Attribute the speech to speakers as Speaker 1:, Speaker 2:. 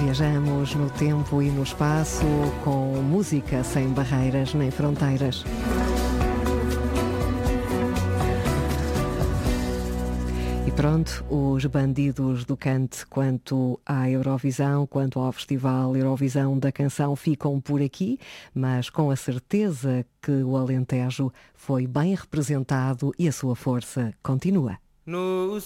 Speaker 1: Viajamos no tempo e no espaço com música sem barreiras nem fronteiras. E pronto, os bandidos do cante quanto à Eurovisão, quanto ao Festival Eurovisão da Canção ficam por aqui, mas com a certeza que o Alentejo foi bem representado e a sua força continua.